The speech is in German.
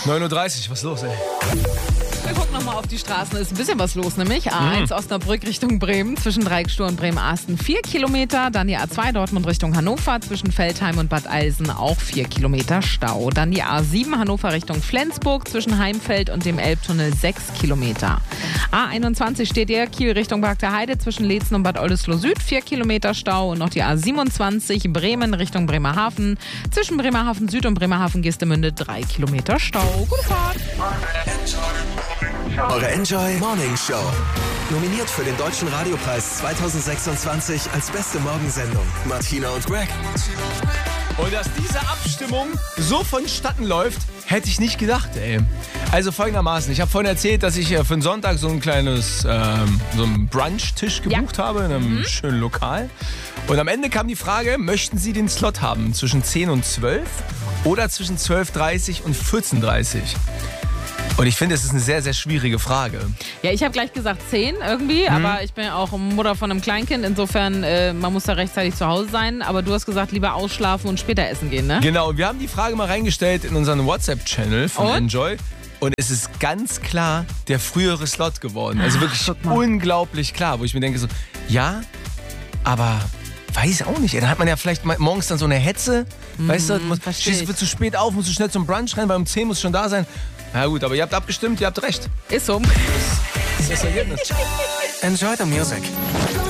9:30 Uhr, was ist los, ey? Wir gucken nochmal auf die Straßen. Ist ein bisschen was los, nämlich A1 Osnabrück Richtung Bremen, zwischen Dreieckstur und Bremen-Asten 4 Kilometer. Dann die A2 Dortmund Richtung Hannover, zwischen Veltheim und Bad Eilsen auch 4 Kilometer Stau. Dann die A7 Hannover Richtung Flensburg, zwischen Heimfeld und dem Elbtunnel 6 Kilometer. A21 steht ihr Kiel Richtung Park der Heide, zwischen Leetzen und Bad Oldesloe Süd 4 Kilometer Stau. Und noch die A27 Bremen Richtung Bremerhaven, zwischen Bremerhaven Süd und Bremerhaven Geestemünde 3 Kilometer Stau. Gute Fahrt! Eure Enjoy Morning Show. Nominiert für den Deutschen Radiopreis 2026 als beste Morgensendung. Martina und Greg. Und dass diese Abstimmung so vonstatten läuft, hätte ich nicht gedacht, ey. Also folgendermaßen, ich habe vorhin erzählt, dass ich für den Sonntag so ein kleines so einen Brunch-Tisch gebucht habe in einem schönen Lokal. Und am Ende kam die Frage, möchten Sie den Slot haben zwischen 10 und 12 oder zwischen 12:30 und 14:30? Und ich finde, es ist eine sehr, sehr schwierige Frage. Ja, ich habe gleich gesagt 10 irgendwie, aber ich bin ja auch Mutter von einem Kleinkind. Insofern, man muss da rechtzeitig zu Hause sein. Aber du hast gesagt, lieber ausschlafen und später essen gehen, ne? Genau, und wir haben die Frage mal reingestellt in unseren WhatsApp-Channel von Enjoy. Und es ist ganz klar der frühere Slot geworden. Also wirklich unglaublich klar, wo ich mir denke so, ja, aber weiß auch nicht. Dann hat man ja vielleicht morgens dann so eine Hetze. Weißt du, stehst du zu spät auf, musst du schnell zum Brunch rennen, weil um 10 muss schon da sein. Na gut, aber ihr habt abgestimmt, ihr habt recht. Ist so. Das ist das Ergebnis. Enjoy the music.